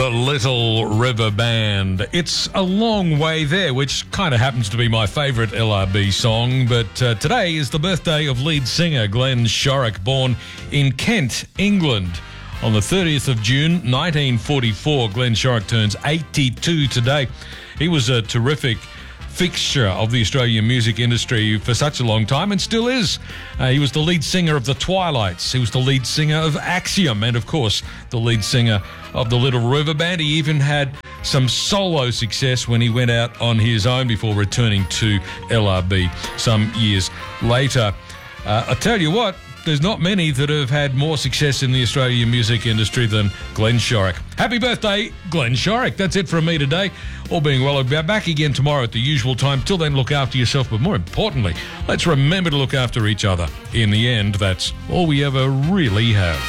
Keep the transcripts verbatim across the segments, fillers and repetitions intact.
The Little River Band. It's a long way there, which kind of happens to be my favourite L R B song, but uh, today is the birthday of lead singer Glenn Shorrock, born in Kent, England. On the thirtieth of June, nineteen forty-four, Glenn Shorrock turns eighty-two today. He was a terrific fixture of the Australian music industry for such a long time and still is. Uh, he was the lead singer of the Twilights. He was the lead singer of Axiom and, of course, the lead singer of the Little River Band. He even had some solo success when he went out on his own before returning to L R B some years later. Uh, I tell you what, there's not many that have had more success in the Australian music industry than Glenn Shorrock. Happy birthday, Glenn Shorrock. That's it from me today. All being well, I'll be back again tomorrow at the usual time. Till then, look after yourself, but more importantly, let's remember to look after each other. In the end, that's all we ever really have.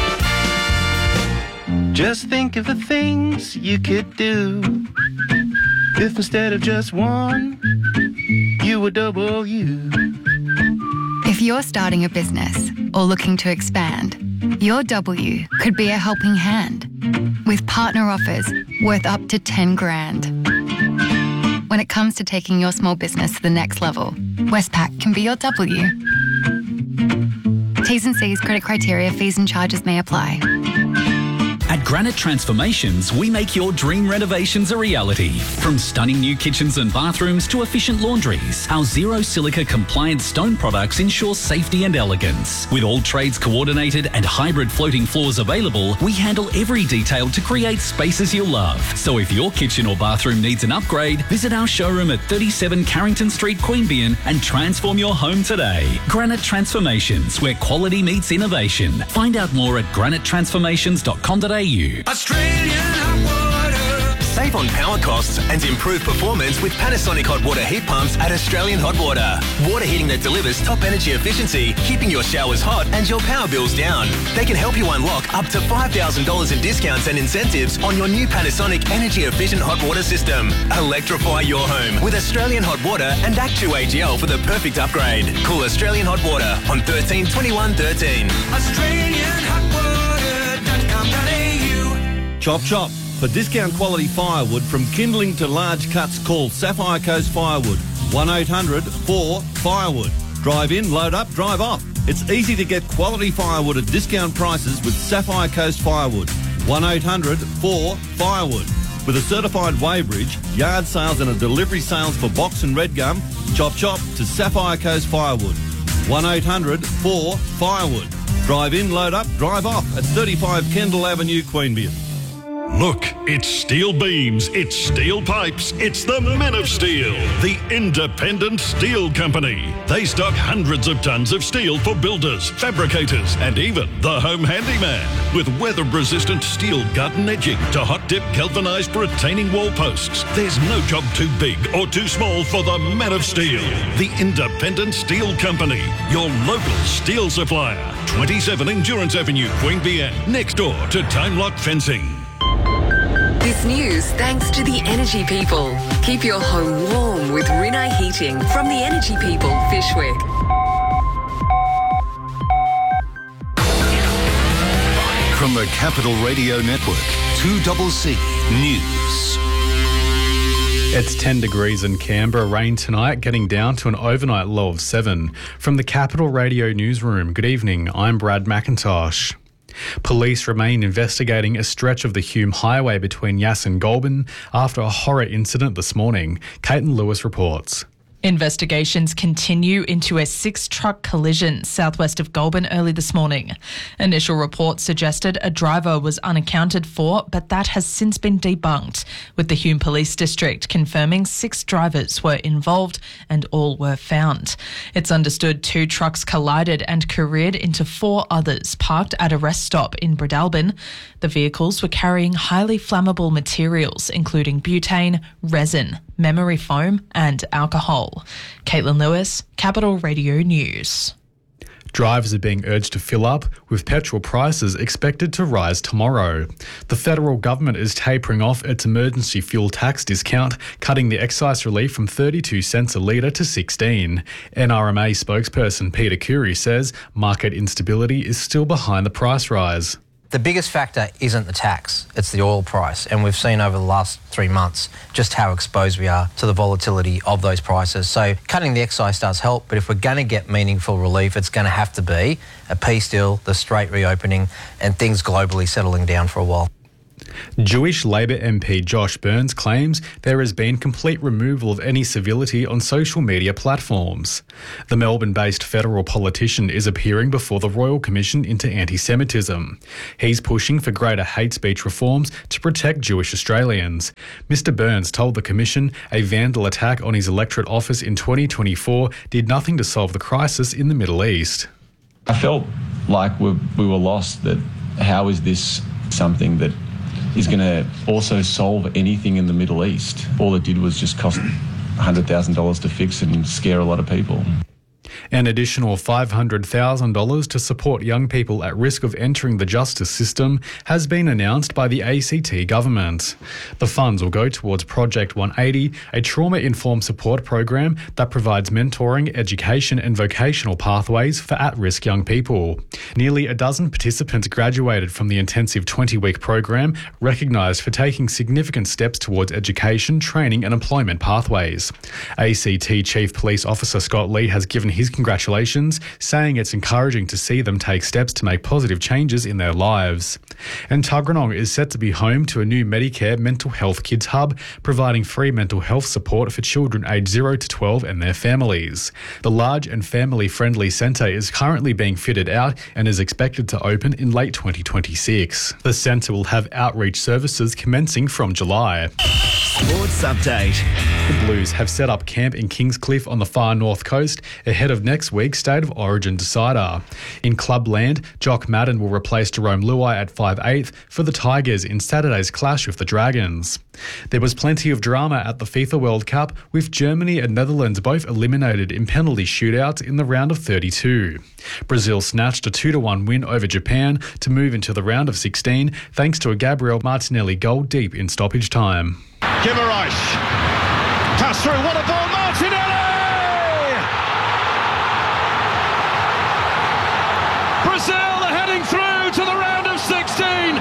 Just think of the things you could do if instead of just one, you were double you. If you're starting a business or looking to expand, your W could be a helping hand with partner offers worth up to ten grand. When it comes to taking your small business to the next level, Westpac can be your W. T's and C's, credit criteria, fees and charges may apply. At Granite Transformations, we make your dream renovations a reality. From stunning new kitchens and bathrooms to efficient laundries, our zero silica compliant stone products ensure safety and elegance. With all trades coordinated and hybrid floating floors available, we handle every detail to create spaces you'll love. So if your kitchen or bathroom needs an upgrade, visit our showroom at thirty-seven Carrington Street, Queanbeyan and transform your home today. Granite Transformations, where quality meets innovation. Find out more at granite transformations dot com dot a u. Australian hot water. Save on power costs and improve performance with Panasonic hot water heat pumps at Australian Hot Water. Water heating that delivers top energy efficiency, keeping your showers hot and your power bills down. They can help you unlock up to five thousand dollars in discounts and incentives on your new Panasonic energy efficient hot water system. Electrify your home with Australian Hot Water and Act two A G L for the perfect upgrade. Call Australian Hot Water on thirteen twenty-one thirteen. Australian hot water dot com dot a u. Chop Chop. For discount quality firewood from kindling to large cuts, call Sapphire Coast Firewood. one eight hundred four firewood. Drive in, load up, drive off. It's easy to get quality firewood at discount prices with Sapphire Coast Firewood. one eight hundred four firewood. With a certified weighbridge, yard sales and a delivery sales for box and red gum, Chop Chop to Sapphire Coast Firewood. one eight hundred four firewood. Drive in, load up, drive off at thirty-five Kendall Avenue, Queanbeyan. Look, it's steel beams, it's steel pipes, it's the Men of Steel, the independent steel company. They stock hundreds of tons of steel for builders, fabricators, and even the home handyman. With weather-resistant steel gut and edging to hot-dip galvanised retaining wall posts, there's no job too big or too small for the Men of Steel, the independent steel company, your local steel supplier. twenty-seven Endurance Avenue, Queanbeyan, next door to Time Lock Fencing. This news thanks to the Energy People. Keep your home warm with Rinnai Heating from the Energy People, Fishwick. From the Capital Radio Network, two C C News. It's ten degrees in Canberra, rain tonight, getting down to an overnight low of seven. From the Capital Radio Newsroom, good evening, I'm Brad McIntosh. Police remain investigating a stretch of the Hume Highway between Yass and Goulburn after a horror incident this morning. Caitlin Lewis reports. Investigations continue into a six-truck collision southwest of Goulburn early this morning. Initial reports suggested a driver was unaccounted for, but that has since been debunked, with the Hume Police District confirming six drivers were involved and all were found. It's understood two trucks collided and careered into four others parked at a rest stop in Breadalbin. The vehicles were carrying highly flammable materials, including butane, resin, memory foam and alcohol. Caitlin Lewis, Capital Radio News. Drivers are being urged to fill up, with petrol prices expected to rise tomorrow. The federal government is tapering off its emergency fuel tax discount, cutting the excise relief from thirty-two cents a litre to sixteen. N R M A spokesperson Peter Curry says market instability is still behind the price rise. The biggest factor isn't the tax, it's the oil price. And we've seen over the last three months just how exposed we are to the volatility of those prices. So cutting the excise does help, but if we're going to get meaningful relief, it's going to have to be a peace deal, the straight reopening, and things globally settling down for a while. Jewish Labor M P Josh Burns claims there has been complete removal of any civility on social media platforms. The Melbourne-based federal politician is appearing before the Royal Commission into Anti-Semitism. He's pushing for greater hate speech reforms to protect Jewish Australians. Mister Burns told the Commission a vandal attack on his electorate office in twenty twenty-four did nothing to solve the crisis in the Middle East. I felt like we we were lost, that how is this something that is going to also solve anything in the Middle East? All it did was just cost one hundred thousand dollars to fix and scare a lot of people. An additional five hundred thousand dollars to support young people at risk of entering the justice system has been announced by the A C T government. The funds will go towards Project one eighty, a trauma-informed support program that provides mentoring, education and vocational pathways for at-risk young people. Nearly a dozen participants graduated from the intensive twenty-week program, recognised for taking significant steps towards education, training and employment pathways. A C T Chief Police Officer Scott Lee has given his congratulations, saying it's encouraging to see them take steps to make positive changes in their lives. And Tuggeranong is set to be home to a new Medicare Mental Health Kids Hub, providing free mental health support for children aged zero to twelve and their families. The large and family-friendly centre is currently being fitted out and is expected to open in late twenty twenty-six. The centre will have outreach services commencing from July. Sports update. The Blues have set up camp in Kingscliff on the far north coast ahead of next week's State of Origin decider. In Clubland, Jock Madden will replace Jerome Luai at five eighth for the Tigers in Saturday's clash with the Dragons. There was plenty of drama at the FIFA World Cup, with Germany and Netherlands both eliminated in penalty shootouts in the round of thirty-two. Brazil snatched a two to one win over Japan to move into the round of sixteen thanks to a Gabriel Martinelli goal deep in stoppage time. Guimaraes. Pass through, what a ball, Martinelli! Brazil are heading through to the round of sixteen.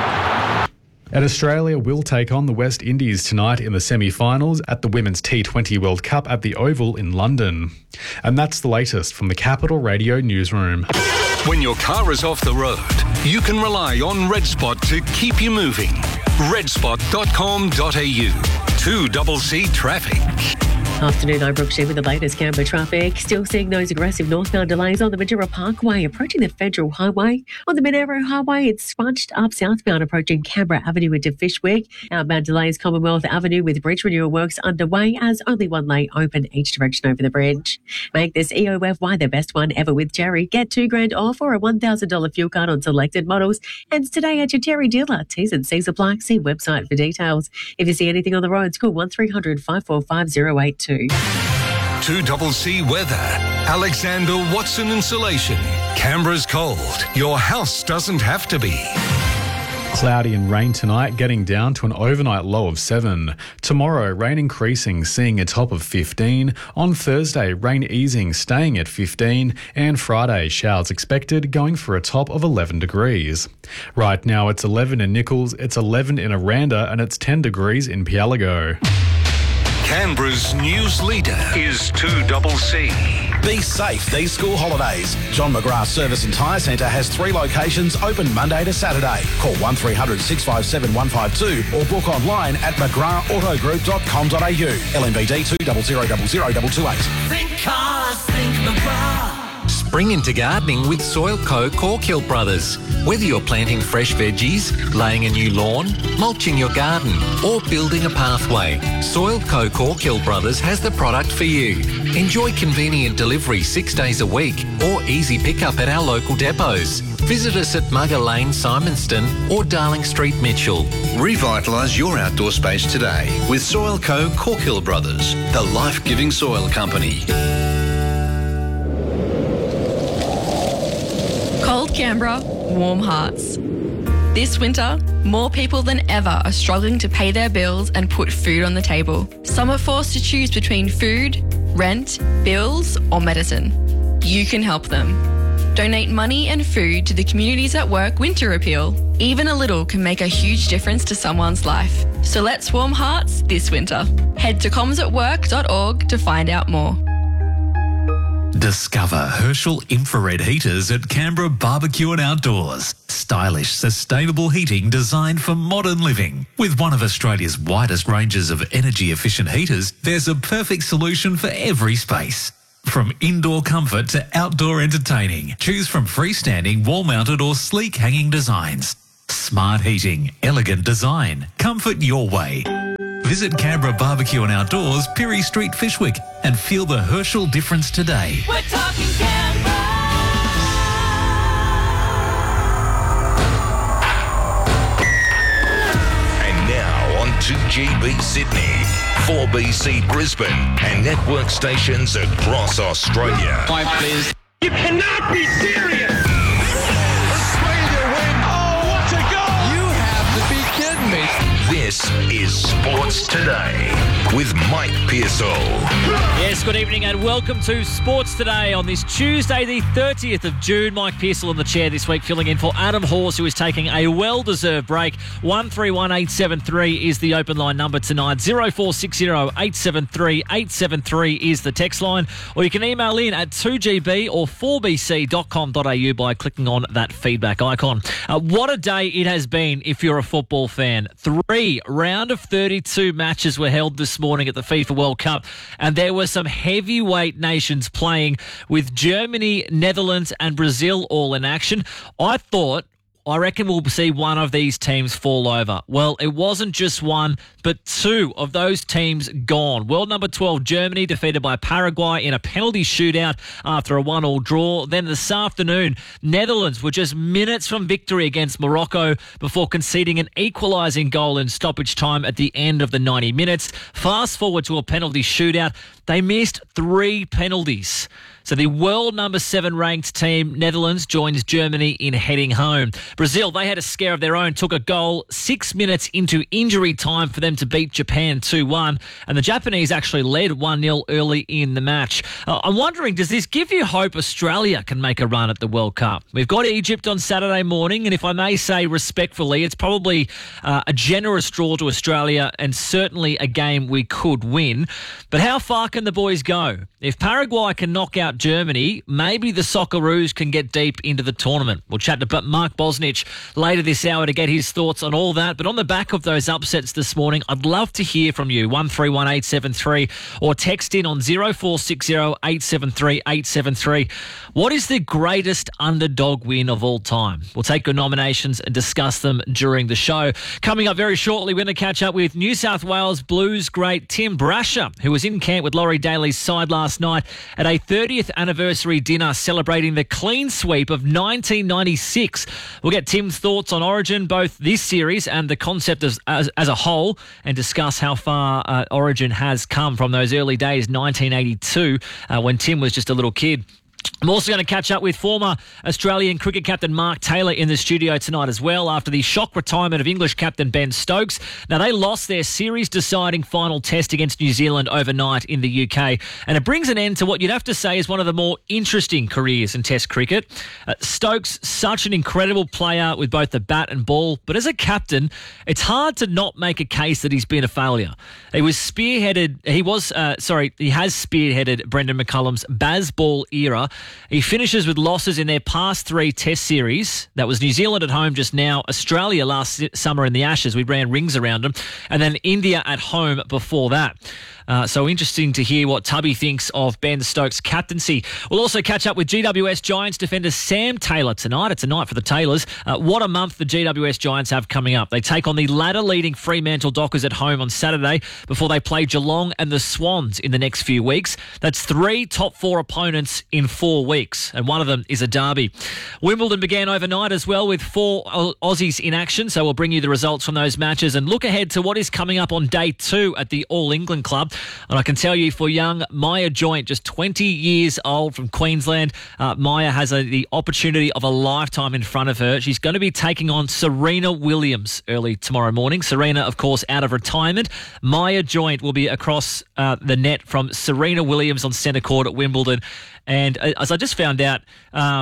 And Australia will take on the West Indies tonight in the semi-finals at the Women's T twenty World Cup at the Oval in London. And that's the latest from the Capital Radio Newsroom. When your car is off the road, you can rely on RedSpot to keep you moving. red spot dot com dot a u. two C C Traffic. Afternoon, I'm Brooke Shea with the latest Canberra traffic. Still seeing those aggressive northbound delays on the Madeira Parkway approaching the Federal Highway. On the Monaro Highway, it's bunched up southbound approaching Canberra Avenue into Fishwick. Outbound delays Commonwealth Avenue with bridge renewal works underway as only one lane open each direction over the bridge. Make this E O F Y the best one ever with Jerry. Get two grand off or a one thousand dollars fuel card on selected models. And today at your Jerry dealer. T's and C's apply. See website for details. If you see anything on the roads, call one three hundred five four five oh eight two. two C C Weather. Alexander Watson Insulation. Canberra's cold. Your house doesn't have to be. Cloudy and rain tonight, getting down to an overnight low of seven. Tomorrow, rain increasing, seeing a top of fifteen. On Thursday, rain easing, staying at fifteen. And Friday, showers expected, going for a top of eleven degrees. Right now, it's eleven in Nichols, it's eleven in Aranda, and it's ten degrees in Pialago. Canberra's news leader is two C C. Be safe these school holidays. John McGrath Service and Tyre Centre has three locations open Monday to Saturday. Call one three hundred six five seven one five two or book online at mcgrath auto group dot com dot a u. L M B D two zero zero zero zero two two eight. Think cars, think McGrath. Spring into gardening with Soilco Corkhill Brothers. Whether you're planting fresh veggies, laying a new lawn, mulching your garden or building a pathway, Soilco Corkhill Brothers has the product for you. Enjoy convenient delivery six days a week or easy pickup at our local depots. Visit us at Mugger Lane, Simonston or Darling Street, Mitchell. Revitalise your outdoor space today with Soilco Corkhill Brothers, the life-giving soil company. Cold Canberra, warm hearts. This winter, more people than ever are struggling to pay their bills and put food on the table. Some are forced to choose between food, rent, bills, or medicine. You can help them. Donate money and food to the Communities at Work Winter Appeal. Even a little can make a huge difference to someone's life. So let's warm hearts this winter. Head to comms at work dot org to find out more. Discover Herschel infrared heaters at Canberra Barbecue and Outdoors. Stylish, sustainable heating designed for modern living. With one of Australia's widest ranges of energy-efficient heaters, there's a perfect solution for every space. From indoor comfort to outdoor entertaining, choose from freestanding, wall-mounted or sleek hanging designs. Smart heating, elegant design, comfort your way. Visit Canberra Barbecue and Outdoors, Pirie Street, Fishwick, and feel the Herschel difference today. We're talking Canberra. And now on two G B Sydney, four B C Brisbane, and network stations across Australia. Five, please. You cannot be serious. Australia win. Oh, what a goal. You have to be kidding me. This is Sports Today with Mike Pearsall. Yes, good evening and welcome to Sports Today on this Tuesday, the thirtieth of June. Mike Pearsall in the chair this week, filling in for Adam Horse, who is taking a well-deserved break. one three one eight seven three is the open line number tonight. zero four six zero eight seven three eight seven three is the text line. Or you can email in at two G B or four B C dot com dot A U by clicking on that feedback icon. Uh, what a day it has been if you're a football fan. Three round of thirty-two matches were held this morning at the FIFA World Cup, and there were some heavyweight nations playing, with Germany, Netherlands and Brazil all in action. I thought I reckon we'll see one of these teams fall over. Well, it wasn't just one, but two of those teams gone. World number twelve, Germany, defeated by Paraguay in a penalty shootout after a one-all draw. Then this afternoon, Netherlands were just minutes from victory against Morocco before conceding an equalising goal in stoppage time at the end of the ninety minutes. Fast forward to a penalty shootout. They missed three penalties. So the world number seven ranked team, Netherlands, joins Germany in heading home. Brazil, they had a scare of their own, took a goal six minutes into injury time for them to beat Japan two one. And the Japanese actually led one nil early in the match. Uh, I'm wondering, does this give you hope Australia can make a run at the World Cup? We've got Egypt on Saturday morning, and if I may say respectfully, it's probably uh, a generous draw to Australia and certainly a game we could win. But how far can the boys go? If Paraguay can knock out Germany, maybe the Socceroos can get deep into the tournament. We'll chat to Mark Bosnich later this hour to get his thoughts on all that. But on the back of those upsets this morning, I'd love to hear from you. one three one eight seven three or text in on zero four six zero eight seven three eight seven three. What is the greatest underdog win of all time? We'll take your nominations and discuss them during the show. Coming up very shortly, we're going to catch up with New South Wales Blues great Tim Brasher, who was in camp with Laurie Daly's side last night at a thirtieth anniversary dinner celebrating the clean sweep of nineteen ninety-six. We'll get Tim's thoughts on Origin, both this series and the concept as, as, as a whole, and discuss how far uh, Origin has come from those early days, nineteen eighty-two, uh, when Tim was just a little kid. I'm also going to catch up with former Australian cricket captain Mark Taylor in the studio tonight as well, after the shock retirement of English captain Ben Stokes. Now, they lost their series-deciding final test against New Zealand overnight in the U K, and it brings an end to what you'd have to say is one of the more interesting careers in Test cricket. Uh, Stokes, such an incredible player with both the bat and ball, but as a captain, it's hard to not make a case that he's been a failure. He was spearheaded, he was, uh, sorry, he has spearheaded Brendan McCullum's Bazball era. He finishes with losses in their past three Test series. That was New Zealand at home just now, Australia last summer in the Ashes. We ran rings around them. And then India at home before that. Uh, so interesting to hear what Tubby thinks of Ben Stokes' captaincy. We'll also catch up with G W S Giants defender Sam Taylor tonight. It's a night for the Taylors. Uh, what a month the G W S Giants have coming up. They take on the ladder-leading Fremantle Dockers at home on Saturday before they play Geelong and the Swans in the next few weeks. That's three top four opponents in four weeks, and one of them is a derby. Wimbledon began overnight as well with four Aussies in action, so we'll bring you the results from those matches and look ahead to what is coming up on day two at the All England Club. And I can tell you, for young Maya Joint, just twenty years old from Queensland, uh, Maya has a, the opportunity of a lifetime in front of her. She's going to be taking on Serena Williams early tomorrow morning. Serena, of course, out of retirement. Maya Joint will be across uh, the net from Serena Williams on centre court at Wimbledon. And as I just found out, um,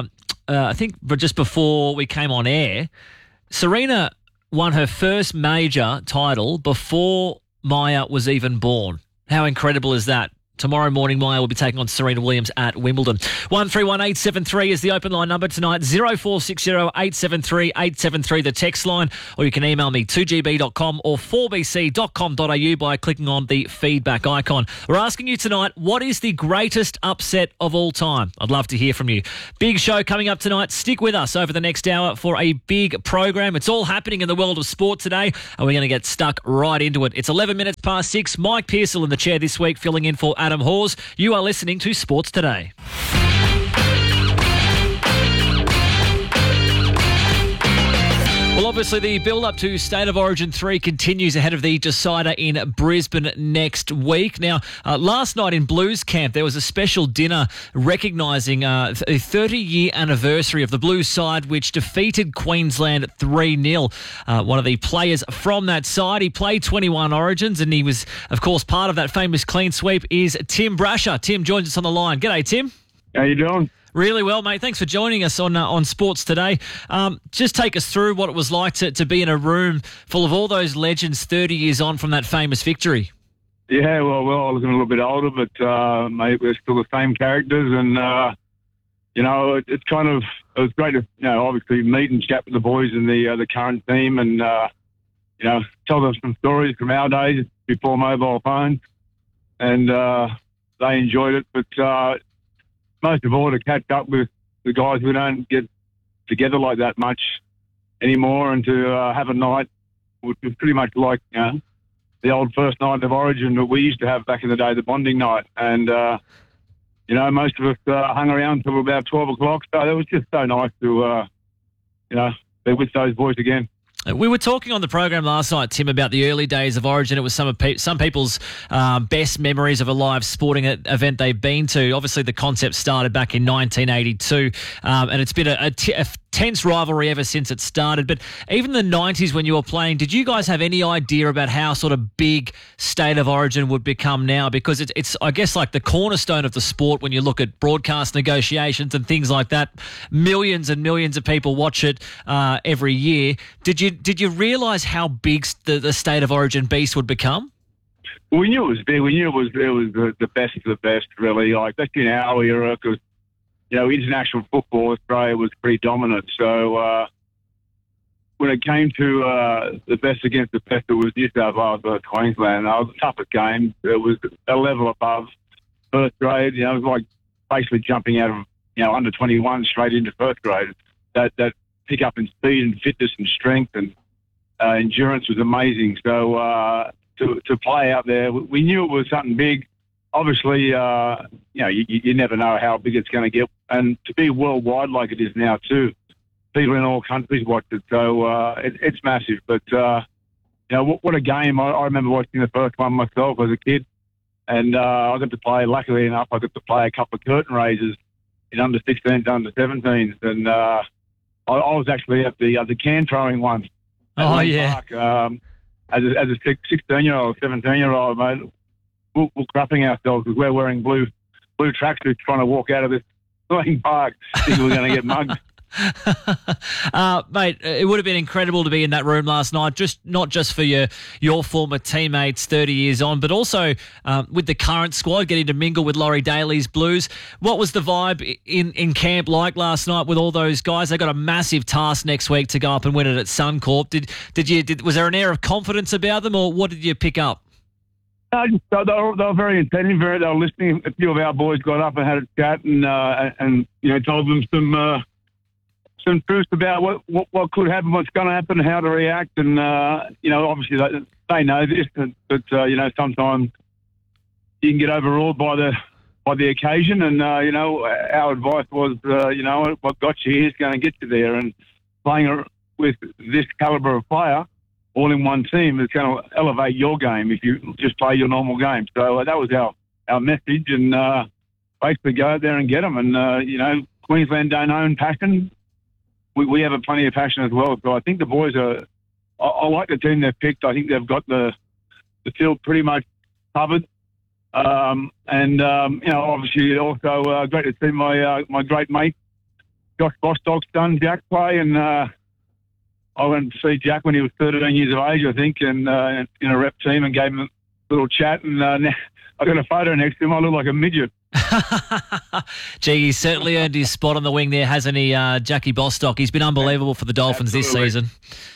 uh, I think but just before we came on air, Serena won her first major title before Maya was even born. How incredible is that? Tomorrow morning, Maya will be taking on Serena Williams at Wimbledon. one three one eight seven three is the open line number tonight. zero four six zero eight seven three eight seven three, the text line. Or you can email me, two g b dot com or four b c dot com dot a u by clicking on the feedback icon. We're asking you tonight, what is the greatest upset of all time? I'd love to hear from you. Big show coming up tonight. Stick with us over the next hour for a big program. It's all happening in the world of sport today, and we're going to get stuck right into it. It's eleven minutes past six. Mike Pearsall in the chair this week, filling in for Adam Hawes. You are listening to Sports Today. Well, obviously, the build-up to State of Origin three continues ahead of the decider in Brisbane next week. Now, uh, last night in Blues camp, there was a special dinner recognising uh, a thirty-year anniversary of the Blues side, which defeated Queensland three nil. Uh, one of the players from that side, he played twenty-one Origins, and he was, of course, part of that famous clean sweep, is Tim Brasher. Tim joins us on the line. G'day, Tim. How you doing? Really well, mate. Thanks for joining us on uh, on Sports Today. Um, just take us through what it was like to, to be in a room full of all those legends thirty years on from that famous victory. Yeah, well, well, I was a little bit older, but, uh, mate, we're still the same characters. And, uh, you know, it, it's kind of, it was great to, you know, obviously meet and chat with the boys in the, uh, the current team and, uh, you know, tell them some stories from our days before mobile phones. And uh, they enjoyed it. But, uh, most of all, to catch up with the guys who don't get together like that much anymore, and to uh, have a night, which was pretty much like, you know, the old first night of Origin that we used to have back in the day, the bonding night. And, uh, you know, most of us uh, hung around till about twelve o'clock. So it was just so nice to, uh, you know, be with those boys again. We were talking on the program last night, Tim, about the early days of Origin. It was some of pe- some people's um, best memories of a live sporting event they've been to. Obviously, the concept started back in nineteen eighty-two, um, and it's been a, a, t- a tense rivalry ever since it started. But even the nineties when you were playing, did you guys have any idea about how sort of big State of Origin would become now? Because it's, it's I guess, like the cornerstone of the sport when you look at broadcast negotiations and things like that. Millions and millions of people watch it uh, every year. Did you Did you realise how big the, the State of Origin beast would become? Well, we knew it was big. We knew it was it was the, the best of the best, really. Like, that's in our era, because, you know, international football, Australia was pretty dominant. So uh, when it came to uh, the best against the best, it was New South Wales versus Queensland. That was the toughest game. It was a level above first grade. You know, it was like basically jumping out of, you know, under twenty-one straight into first grade. That that pick up in speed and fitness and strength and uh, endurance was amazing. So uh, to to play out there, we knew it was something big. Obviously, uh, you know, you, you never know how big it's going to get. And to be worldwide like it is now too, people in all countries watch it. So uh, it, it's massive. But, uh, you know, what, what a game. I, I remember watching the first one myself as a kid. And uh, I got to play, luckily enough, I got to play a couple of curtain raisers in under sixteens, under seventeens. And uh, I, I was actually at the uh, the can throwing one. Oh, yeah. Park, um, as a, as a sixteen-year-old, seventeen-year-old, mate, we're, we're crapping ourselves because we're wearing blue blue tracksuits trying to walk out of this playing park thinking we're going to get mugged. uh, mate, it would have been incredible to be in that room last night, just not just for your your former teammates thirty years on, but also um, with the current squad, getting to mingle with Laurie Daly's Blues. What was the vibe in, in camp like last night with all those guys? They got a massive task next week to go up and win it at Suncorp. Did did you? Did, was there an air of confidence about them, or what did you pick up? Uh, just, they, were, they were very attentive. Very, they were listening. A few of our boys got up and had a chat, and uh, and you know told them some. Uh, some truths about what, what, what could happen, what's going to happen, how to react. And, uh, you know, obviously they, they know this, but, uh, you know, sometimes you can get overruled by the by the occasion. And, uh, you know, our advice was, uh, you know, what got you here is going to get you there. And playing with this calibre of player all in one team is going to elevate your game if you just play your normal game. So uh, that was our, our message. And uh, basically go out there and get them. And, uh, you know, Queensland don't own passion. We, we have a plenty of passion as well. So I think the boys are, I, I like the team they've picked. I think they've got the, the field pretty much covered. Um, and, um, you know, obviously also uh, great to see my uh, my great mate, Josh Bostock's son, Jack, play, and uh, I went to see Jack when he was thirteen years of age, I think, and uh, in a rep team, and gave him a little chat, and uh, now I got a photo next to him. I look like a midget. Gee, he's certainly earned his spot on the wing there, hasn't he, uh, Jackie Bostock? He's been unbelievable for the Dolphins Absolutely. this season.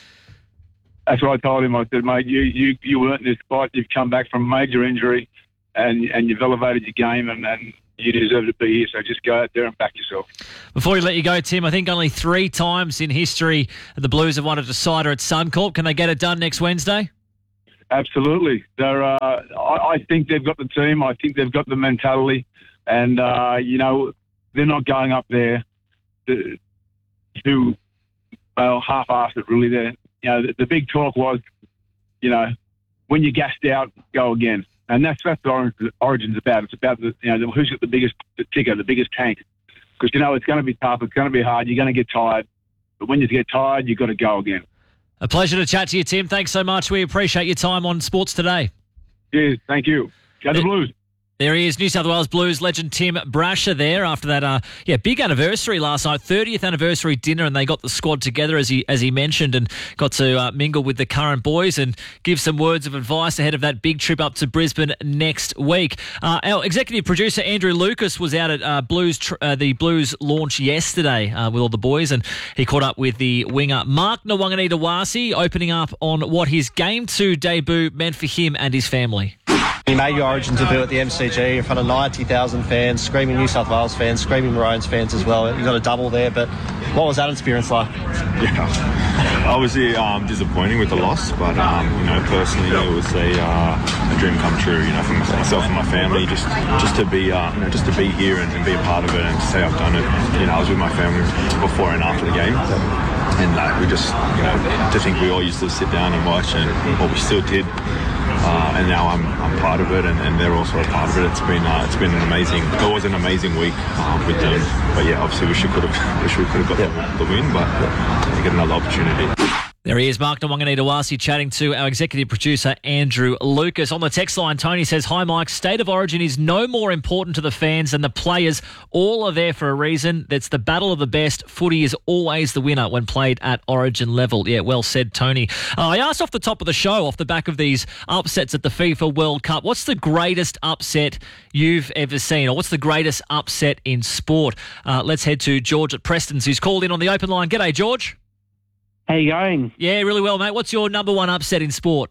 That's what I told him. I said, mate, you you you earned this spot. You've come back from a major injury, and and you've elevated your game, and, and you deserve to be here. So just go out there and back yourself. Before we let you go, Tim, I think only three times in history the Blues have won a decider at Suncorp. Can they get it done next Wednesday? Absolutely. They're. Uh, I, I think they've got the team. I think they've got the mentality, and uh, you know they're not going up there to, to well, half-ass it. Really, they're. You know, the, the big talk was, you know, when you're gassed out, go again. And that's that's what Origin, Origin's about. It's about, the, you know, who's got the biggest the ticker, the biggest tank. Because, you know, it's going to be tough. It's going to be hard. You're going to get tired. But when you get tired, you've got to go again. A pleasure to chat to you, Tim. Thanks so much. We appreciate your time on Sports Today. Cheers. Thank you. Go the Blues. There he is, New South Wales Blues legend Tim Brasher there after that uh, yeah, big anniversary last night, thirtieth anniversary dinner, and they got the squad together as he as he mentioned and got to uh, mingle with the current boys and give some words of advice ahead of that big trip up to Brisbane next week. Uh, our executive producer Andrew Lucas was out at uh, Blues tr- uh, the Blues launch yesterday uh, with all the boys, and he caught up with the winger Mark Nawaqanitawase, opening up on what his Game two debut meant for him and his family. You made your Origin debut at the M C G in front of ninety thousand fans, screaming New South Wales fans, screaming Maroons fans as well. You got a double there, but what was that experience like? Yeah, obviously um, disappointing with the loss, but um, you know, personally it was a, uh, a dream come true. You know, for myself and my family, just just to be uh, you know, just to be here and, and be a part of it, and to say I've done it. You know, I was with my family before and after the game. And uh, we just, you know, to think we all used to sit down and watch, and well, we still did. Uh, and now I'm I'm part of it, and, and they're also a part of it. It's been uh, it's been an amazing. It was an amazing week um, with them. But yeah, obviously wish we could have wish we could have got yeah. the, the win, but uh, we get another opportunity. There he is, Mark Nawaqanitawase, chatting to our executive producer, Andrew Lucas. On the text line, Tony says, "Hi, Mike. State of Origin is no more important to the fans than the players. All are there for a reason. That's the battle of the best. Footy is always the winner when played at Origin level." Yeah, well said, Tony. Uh, I asked off the top of the show, off the back of these upsets at the FIFA World Cup, what's the greatest upset you've ever seen, or what's the greatest upset in sport? Uh, let's head to George at Preston's, who's called in on the open line. G'day, George. How you going? Yeah, really well, mate. What's your number one upset in sport?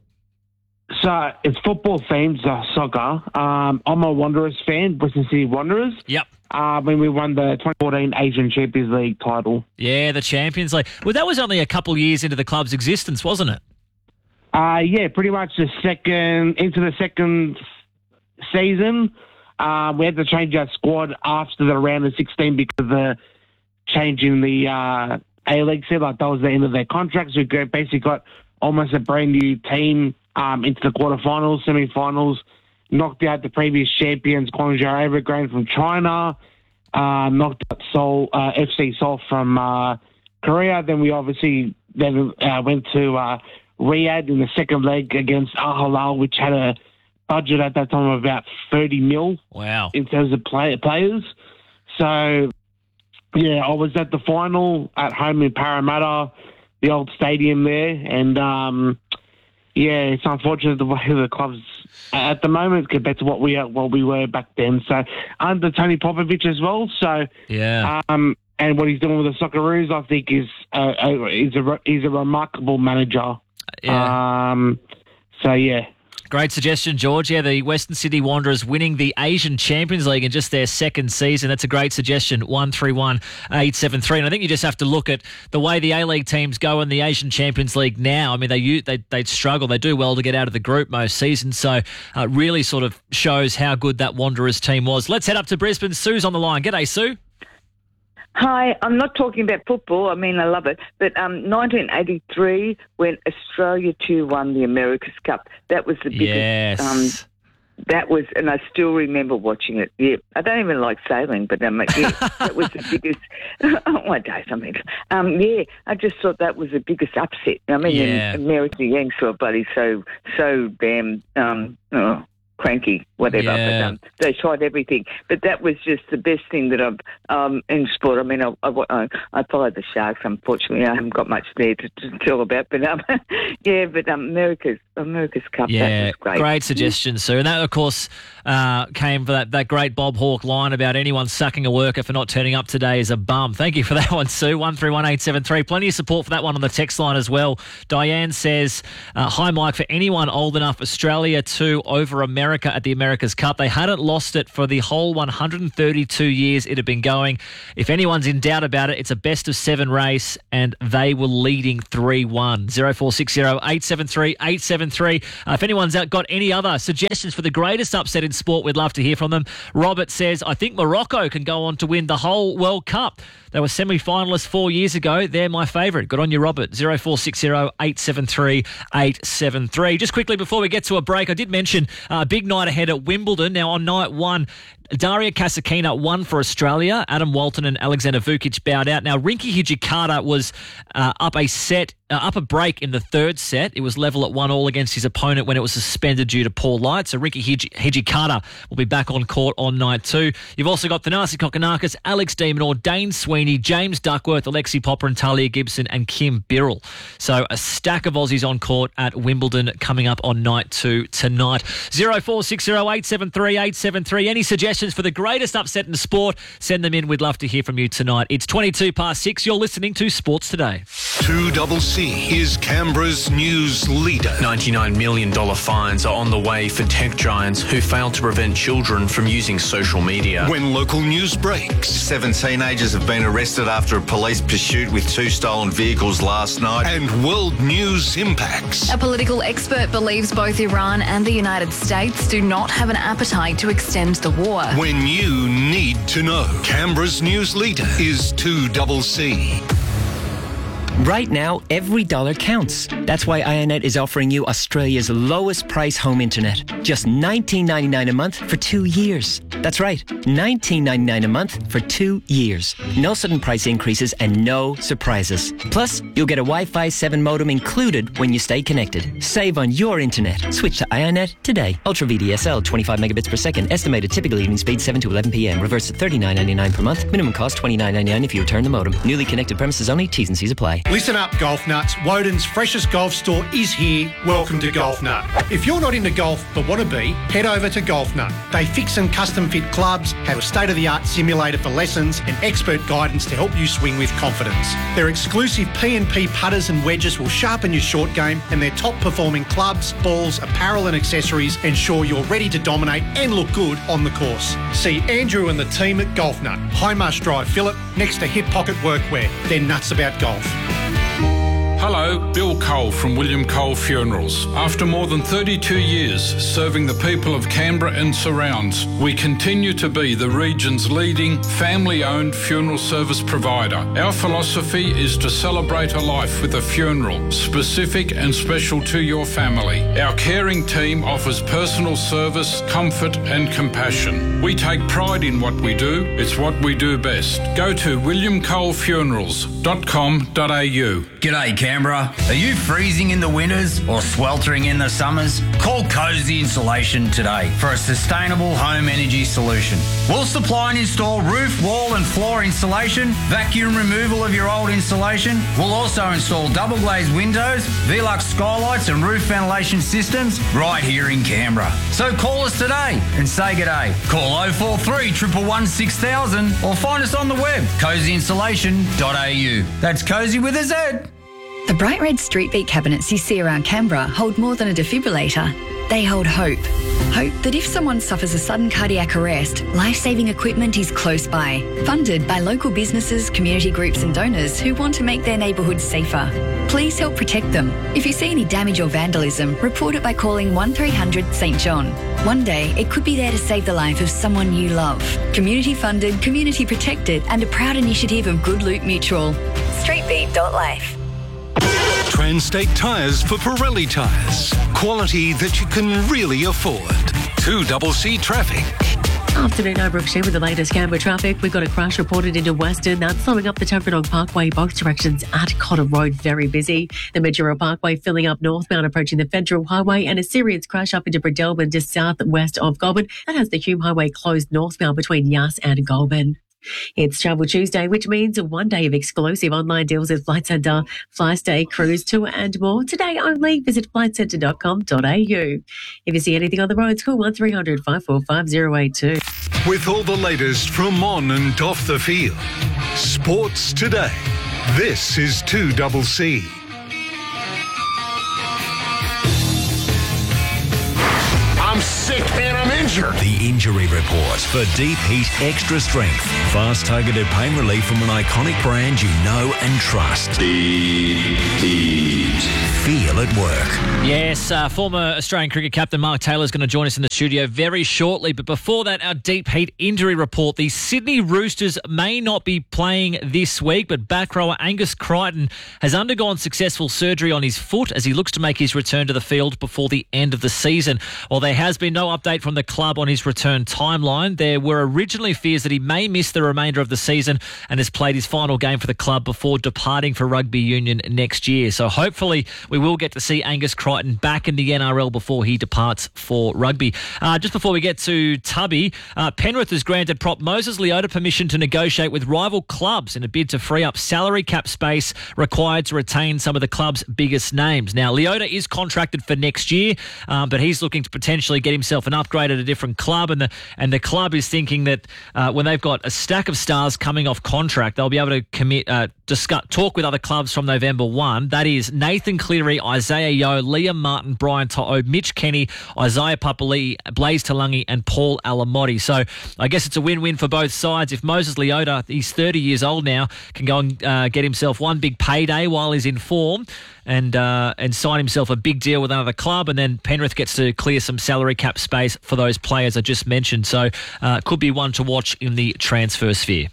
So it's football themed, uh, soccer. Um, I'm a Wanderers fan, Western City Wanderers. Yep. Uh, when we won the twenty fourteen Asian Champions League title. Yeah, the Champions League. Well, that was only a couple of years into the club's existence, wasn't it? Uh, yeah, pretty much the second into the second season. Uh, we had to change our squad after the round of sixteen because of the change in the uh, A-League said like that was the end of their contracts. We basically got almost a brand new team um, into the quarterfinals, semi-finals, knocked out the previous champions, Guangzhou Evergrande from China, uh, knocked out Seoul, uh, F C Seoul from uh, Korea. Then we obviously then uh, went to uh, Riyadh in the second leg against Al Hilal, which had a budget at that time of about thirty mil. Wow. In terms of play- players. So... yeah, I was at the final at home in Parramatta, the old stadium there, and um, yeah, it's unfortunate the way the club's at the moment compared to what we what we were back then. So under Tony Popovich as well. So yeah, um, and what he's doing with the Socceroos, I think is uh, is a is a remarkable manager. Yeah. Um, so yeah. Great suggestion, George. Yeah, the Western City Wanderers winning the Asian Champions League in just their second season. That's a great suggestion, one three one eight seven three. And I think you just have to look at the way the A-League teams go in the Asian Champions League now. I mean, they they they struggle. They do well to get out of the group most seasons. So uh, really sort of shows how good that Wanderers team was. Let's head up to Brisbane. Sue's on the line. G'day, Sue. Hi, I'm not talking about football. I mean, I love it. But um, nineteen eighty-three, when Australia two won the America's Cup, that was the biggest. Yes. Um, that was, and I still remember watching it. Yeah, I don't even like sailing, but um, yeah, that was the biggest. Oh my days! I mean, um, yeah, I just thought that was the biggest upset. I mean, Yeah. American Yanks were bloody so so damn. Um, oh. cranky, whatever. Yeah. But um, they tried everything. But that was just the best thing that I've um, in sport. I mean, I, I, I followed the Sharks. Unfortunately, I haven't got much there to, to tell about. But um, yeah, but um, America's America's Cup. Yeah, that was great. great suggestion, Sue. And that, of course, uh, came for that, that great Bob Hawke line about anyone sucking a worker for not turning up today is a bum. Thank you for that one, Sue. one three one eight seven three. Plenty of support for that one on the text line as well. Diane says, uh, hi, Mike. For anyone old enough, Australia two over America at the America's Cup. They hadn't lost it for the whole one hundred thirty-two years it had been going. If anyone's in doubt about it, it's a best of seven race, and they were leading three one. oh four six oh eight seven three eight seven three. Uh, if anyone's got any other suggestions for the greatest upset in sport, we'd love to hear from them. Robert says, I think Morocco can go on to win the whole World Cup. They were semi-finalists four years ago. They're my favourite. Good on you, Robert. oh four six oh eight seven three eight seven three. Just quickly before we get to a break, I did mention a uh, big night ahead at Wimbledon. Now, on night one, Daria Kasatkina won for Australia. Adam Walton and Alexander Vukic bowed out. Now, Rinky Hijikata was uh, up a set, uh, up a break in the third set. It was level at one all against his opponent when it was suspended due to poor light. So Rinky Hij- Hijikata will be back on court on night two. You've also got Thanasi Kokkinakis, Alex de Minaur, Dane Sweeney, James Duckworth, Alexi Popper and Talia Gibson and Kim Birrell. So a stack of Aussies on court at Wimbledon coming up on night two tonight. oh four six oh eight seven three eight seven three. Any suggestions for the greatest upset in sport? Send them in. We'd love to hear from you tonight. It's twenty-two past six. You're listening to Sports Today. two C C is Canberra's news leader. ninety-nine million dollars fines are on the way for tech giants who failed to prevent children from using social media. When local news breaks. Seven teenagers have been arrested after a police pursuit with two stolen vehicles last night. And world news impacts. A political expert believes both Iran and the United States do not have an appetite to extend the war. When you need to know. Canberra's news leader is two C C. Right now, every dollar counts. That's why Ionet is offering you Australia's lowest price home internet. Just nineteen ninety-nine a month for two years. That's right, nineteen ninety-nine a month for two years. No sudden price increases and no surprises. Plus, you'll get a Wi-Fi seven modem included when you stay connected. Save on your internet. Switch to Ionet today. Ultra V D S L, twenty-five megabits per second. Estimated typical evening speed seven to eleven p.m. Reverse at thirty-nine ninety-nine per month. Minimum cost twenty-nine ninety-nine if you return the modem. Newly connected premises only. T's and C's apply. Listen up, golf nuts. Woden's freshest golf store is here. Welcome to Golf Nut. If you're not into golf but want to be, head over to Golf Nut. They fix and custom fit clubs, have a state-of-the-art simulator for lessons and expert guidance to help you swing with confidence. Their exclusive P and P putters and wedges will sharpen your short game, and their top-performing clubs, balls, apparel and accessories ensure you're ready to dominate and look good on the course. See Andrew and the team at Golf Nut, High Marsh Drive, Phillip, next to Hip Pocket Workwear. They're nuts about golf. Hello, Bill Cole from William Cole Funerals. After more than thirty-two years serving the people of Canberra and surrounds, we continue to be the region's leading family-owned funeral service provider. Our philosophy is to celebrate a life with a funeral, specific and special to your family. Our caring team offers personal service, comfort and compassion. We take pride in what we do. It's what we do best. Go to william cole funerals dot com dot a u. G'day Canberra. Are you freezing in the winters or sweltering in the summers? Call Cozy Insulation today for a sustainable home energy solution. We'll supply and install roof, wall and floor insulation, vacuum removal of your old insulation. We'll also install double glazed windows, Velux skylights and roof ventilation systems right here in Canberra. So call us today and say g'day. Call oh four three, one one one, six thousand or find us on the web, cozy insulation dot a u. That's Cozy with a Z. The bright red street beat cabinets you see around Canberra hold more than a defibrillator. They hold hope. Hope that if someone suffers a sudden cardiac arrest, life-saving equipment is close by. Funded by local businesses, community groups and donors who want to make their neighbourhoods safer. Please help protect them. If you see any damage or vandalism, report it by calling one three hundred St John. One day, it could be there to save the life of someone you love. Community funded, community protected and a proud initiative of Good Loot Mutual. streetbeat dot life. Transtate Tyres for Pirelli tyres. Quality that you can really afford. two C C traffic. Afternoon, I'm Brooke Shea with the latest Canberra traffic. We've got a crash reported into Western. That's slowing up the Tuggeranong Parkway, both directions at Cotter Road, very busy. The Midgera Parkway filling up northbound, approaching the Federal Highway, and a serious crash up into Bredelman, just southwest of Goulburn. That has the Hume Highway closed northbound between Yass and Goulburn. It's Travel Tuesday, which means one day of exclusive online deals at Flight Centre, Fly Stay, Cruise, Tour and more. Today only, visit flight centre dot com dot a u. If you see anything on the roads, call one three hundred, five four five, zero eight two. With all the latest from on and off the field. Sports Today. This is two C C. I'm sick and I'm injured. The Injury Report for Deep Heat Extra Strength. Fast targeted pain relief from an iconic brand you know and trust. Deep Heat. Feel at work. Yes, uh, former Australian cricket captain Mark Taylor is going to join us in the studio very shortly. But before that, our Deep Heat Injury Report. The Sydney Roosters may not be playing this week, but back rower Angus Crichton has undergone successful surgery on his foot as he looks to make his return to the field before the end of the season. While there has been no update from the club on his return timeline, there were originally fears that he may miss the remainder of the season and has played his final game for the club before departing for rugby union next year. So hopefully we will get to see Angus Crichton back in the N R L before he departs for rugby. Uh, just before we get to Tubby, uh, Penrith has granted prop Moses Leota permission to negotiate with rival clubs in a bid to free up salary cap space required to retain some of the club's biggest names. Now, Leota is contracted for next year, um, but he's looking to potentially get himself an upgrade at a different club, and the and the club is thinking that uh, when they've got a stack of stars coming off contract, they'll be able to commit, uh, discuss, talk with other clubs from November first. That is Nathan Cleary, Isaiah Yeo, Liam Martin, Brian To'o, Mitch Kenny, Isaiah Papali'i, Blaze Talangi and Paul Alamotti. So I guess it's a win-win for both sides. If Moses Leota, he's thirty years old now, can go and uh, get himself one big payday while he's in form and uh, and sign himself a big deal with another club, and then Penrith gets to clear some salary cap space for those players I just mentioned. So uh, could be one to watch in the transfer sphere.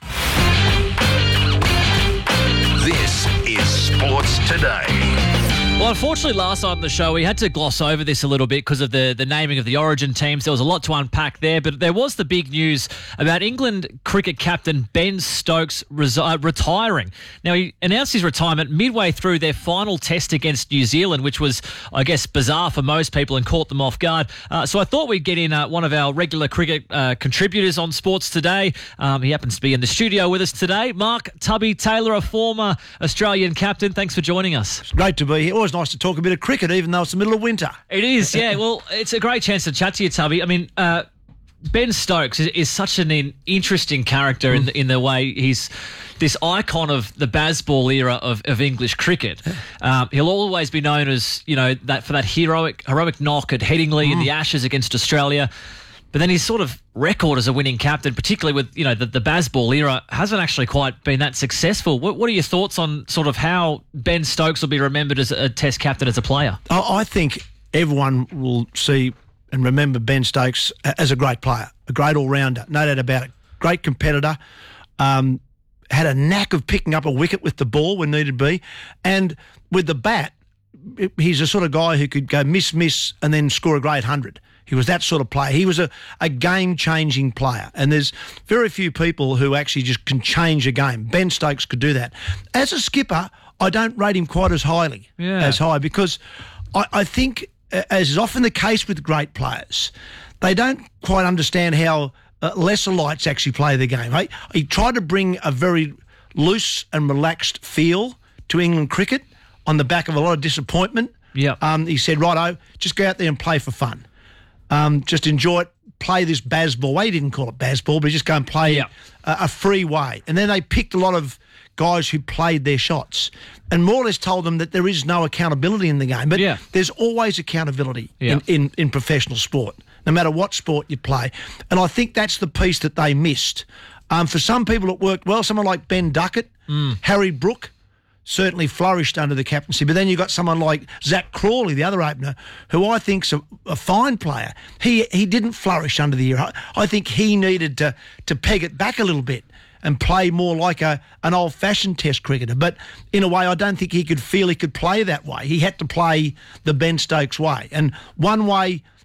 This is Sports Today. Well, unfortunately, last night on the show, we had to gloss over this a little bit because of the, the naming of the Origin teams. There was a lot to unpack there, but there was the big news about England cricket captain Ben Stokes resi- retiring. Now, he announced his retirement midway through their final test against New Zealand, which was, I guess, bizarre for most people and caught them off guard. Uh, so I thought we'd get in uh, one of our regular cricket uh, contributors on Sports Today. Um, he happens to be in the studio with us today. Mark Tubby Taylor, a former Australian captain. Thanks for joining us. It's great to be here. Always nice to talk a bit of cricket, even though it's the middle of winter. It is, yeah. Well, it's a great chance to chat to you, Tubby. I mean, uh, Ben Stokes is, is such an in, interesting character in the, in the way he's this icon of the Bazball era of, of English cricket. Um, he'll always be known as, you know, that for that heroic heroic knock at Headingley mm. in the Ashes against Australia. But then his sort of record as a winning captain, particularly with, you know, the, the Bazball era, hasn't actually quite been that successful. What, what are your thoughts on sort of how Ben Stokes will be remembered as a Test captain, as a player? I, I think everyone will see and remember Ben Stokes as a great player, a great all-rounder, no doubt about it. Great competitor, um, had a knack of picking up a wicket with the ball when needed be, and with the bat, he's a sort of guy who could go miss, miss, and then score a great hundred. He was that sort of player. He was a, a game-changing player, and there's very few people who actually just can change a game. Ben Stokes could do that. As a skipper, I don't rate him quite as highly, yeah. as high, because I, I think, as is often the case with great players, they don't quite understand how uh, lesser lights actually play the game. Right? He tried to bring a very loose and relaxed feel to England cricket on the back of a lot of disappointment. Yeah. Um, he said, righto, just go out there and play for fun. Um, just enjoy it, play this Bazball. Well, he didn't call it Bazball, but just go and play yeah. a, a free way. And then they picked a lot of guys who played their shots and more or less told them that there is no accountability in the game. But yeah. there's always accountability yeah. in, in, in professional sport, no matter what sport you play. And I think that's the piece that they missed. Um, for some people it worked well. Someone like Ben Duckett, mm. Harry Brook, certainly flourished under the captaincy. But then you've got someone like Zach Crawley, the other opener, who I think's a, a fine player. He he didn't flourish under the era. I think he needed to to peg it back a little bit and play more like a an old-fashioned Test cricketer. But in a way, I don't think he could feel he could play that way. He had to play the Ben Stokes way. And one way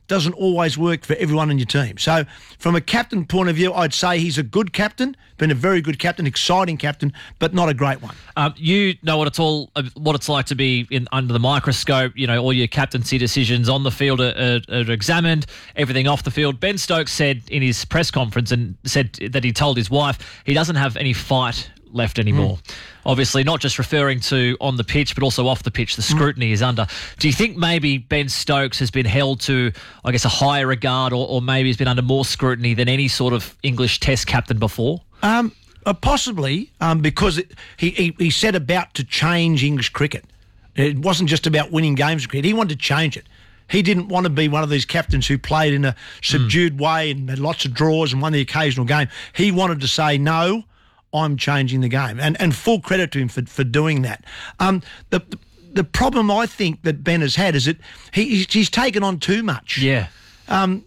doesn't always work for everyone in your team. So from a captain point of view, I'd say he's a good captain, been a very good captain, exciting captain, but not a great one. Um, you know what it's all, what it's like to be in under the microscope. You know, all your captaincy decisions on the field are, are, are examined, everything off the field. Ben Stokes said in his press conference and said that he told his wife he doesn't have any fight left anymore. Mm. Obviously, not just referring to on the pitch, but also off the pitch, the scrutiny mm. is under. Do you think maybe Ben Stokes has been held to, I guess, a higher regard, or, or maybe has been under more scrutiny than any sort of English Test captain before? Um, uh, possibly, um, because it, he, he he set about to change English cricket. It wasn't just about winning games of cricket. He wanted to change it. He didn't want to be one of these captains who played in a subdued mm. way and had lots of draws and won the occasional game. He wanted to say, no, I'm changing the game. And and full credit to him for, for doing that. Um, the, the the problem I think that Ben has had is that he, he's, he's taken on too much. Yeah. Um,